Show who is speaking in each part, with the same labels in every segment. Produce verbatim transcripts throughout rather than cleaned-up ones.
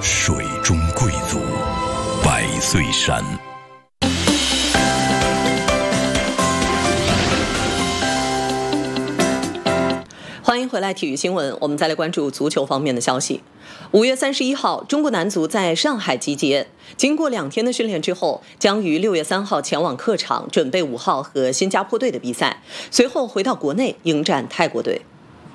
Speaker 1: 水中贵族，百岁山。
Speaker 2: 欢迎回来，体育新闻。我们再来关注足球方面的消息。五月三十一号，中国男足在上海集结，经过两天的训练之后，将于六月三号前往客场准备五号和新加坡队的比赛，随后回到国内迎战泰国队。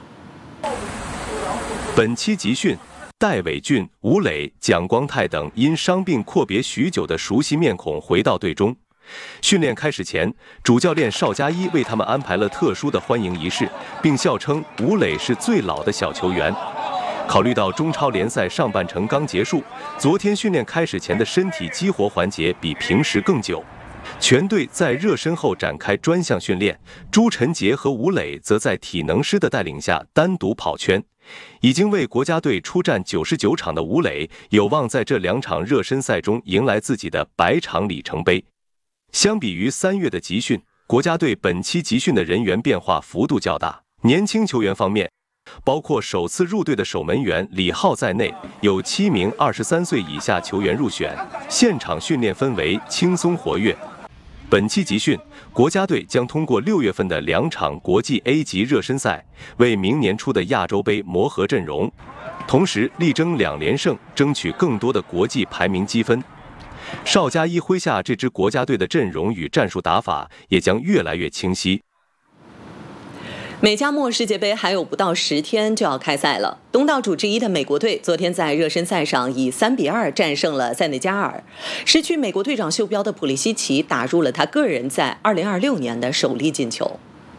Speaker 3: 本期集训，戴伟俊、吴磊、蒋光太等因伤病阔别许久的熟悉面孔回到队中。训练开始前，主教练邵佳一为他们安排了特殊的欢迎仪式，并笑称吴磊是最老的小球员。考虑到中超联赛上半程刚结束，昨天训练开始前的身体激活环节比平时更久。全队在热身后展开专项训练，朱晨杰和吴磊则在体能师的带领下单独跑圈。已经为国家队出战九十九场的吴磊，有望在这两场热身赛中迎来自己的百场里程碑。相比于三月的集训，国家队本期集训的人员变化幅度较大。年轻球员方面，包括首次入队的守门员李浩在内，有七名二十三岁以下球员入选。现场训练氛围轻松活跃。本期集训，国家队将通过六月份的两场国际 A 级热身赛，为明年初的亚洲杯磨合阵容，同时力争两连胜，争取更多的国际排名积分。邵佳一麾下这支国家队的阵容与战术打法也将越来越清晰。
Speaker 2: 美加墨世界杯还有不到十天就要开赛了。东道主之一的美国队昨天在热身赛上以三比二战胜了塞内加尔，失去美国队长袖标的普利西奇打入了他个人在二零二六年的首粒进球。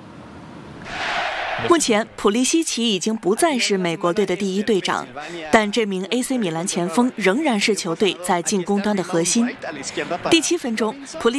Speaker 4: 目前，普利西奇已经不再是美国队的第一队长，但这名 A C 米兰前锋仍然是球队在进攻端的核心。第七分钟，普利